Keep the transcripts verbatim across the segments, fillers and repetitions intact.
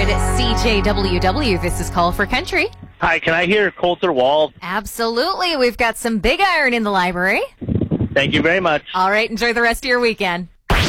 hundred C J W W. This is Call for Country. Hi, can I hear Coulter Wall? Absolutely. We've got some Big Iron in the library. Thank you very much. All right, enjoy the rest of your weekend.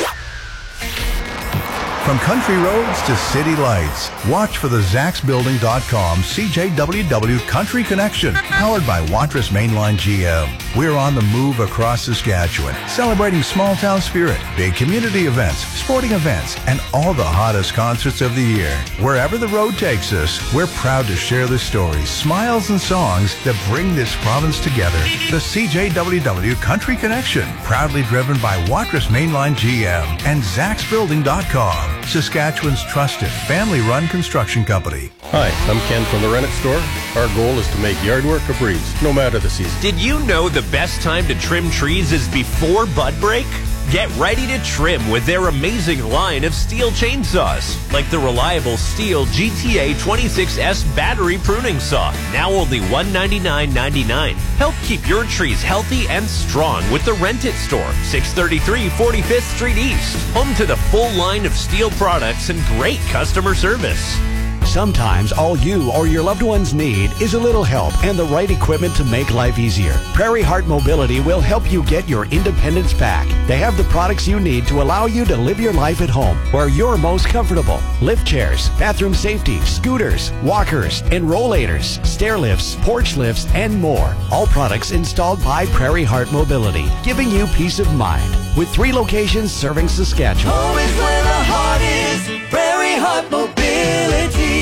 From country roads to city lights, watch for the Zax Building dot com C J W W Country Connection, powered by Watrous Mainline G M. We're on the move across Saskatchewan, celebrating small-town spirit, big community events, sporting events, and all the hottest concerts of the year. Wherever the road takes us, we're proud to share the stories, smiles, and songs that bring this province together. The C J W W Country Connection, proudly driven by Watrous Mainline G M and Zax Building dot com. Saskatchewan's trusted family-run construction company. Hi, I'm Ken from the Rennet Store. Our goal is to make yard work a breeze, no matter the season. Did you know the best time to trim trees is before bud break? Get ready to trim with their amazing line of steel chainsaws, like the reliable Steel G T A twenty-six S battery pruning saw, now only one hundred ninety-nine ninety-nine. Help keep your trees healthy and strong with the Rent It Store, six thirty-three forty-fifth Street East, home to the full line of steel products and great customer service. Sometimes all you or your loved ones need is a little help and the right equipment to make life easier. Prairie Heart Mobility will help you get your independence back. They have the products you need to allow you to live your life at home where you're most comfortable. Lift chairs, bathroom safety, scooters, walkers, and rollators, stair lifts, porch lifts, and more. All products installed by Prairie Heart Mobility, giving you peace of mind. With three locations serving Saskatchewan. Always where the heart is, Prairie Heart Mobility.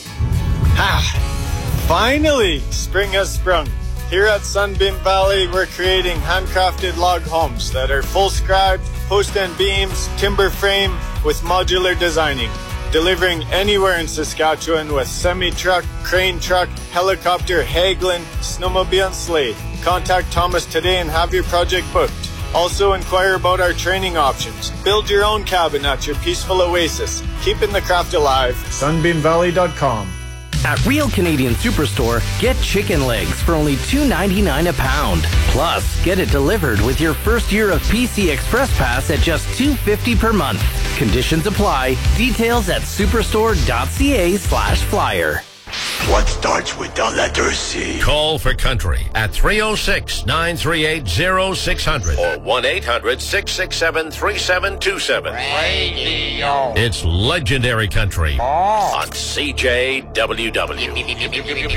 Ah, finally, spring has sprung. Here at Sunbeam Valley, we're creating handcrafted log homes that are full scribed, post and beams, timber frame with modular designing. Delivering anywhere in Saskatchewan with semi-truck, crane truck, helicopter, Hagelin, snowmobile and sleigh. Contact Thomas today and have your project booked. Also inquire about our training options. Build your own cabin at your peaceful oasis. Keeping the craft alive. Sunbeam Valley dot com. At Real Canadian Superstore, get chicken legs for only two ninety-nine a pound. Plus, get it delivered with your first year of P C Express Pass at just two fifty per month. Conditions apply. Details at superstore.ca slash flyer. What starts with the letter C? Call for country at three oh six, nine three eight, oh six hundred or one eight hundred, six six seven, three seven two seven. Radio. It's legendary country on C J W W.